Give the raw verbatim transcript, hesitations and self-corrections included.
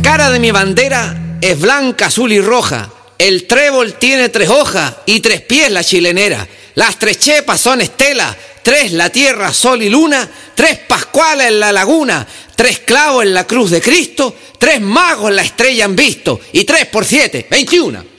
cara de mi bandera es blanca, azul y roja. El trébol tiene tres hojas y tres pies la chilenera. Las tres chepas son estelas, tres la tierra, sol y luna, tres pascuales en la laguna, tres clavos en la cruz de Cristo, tres magos la estrella han visto y tres por siete, veintiuno.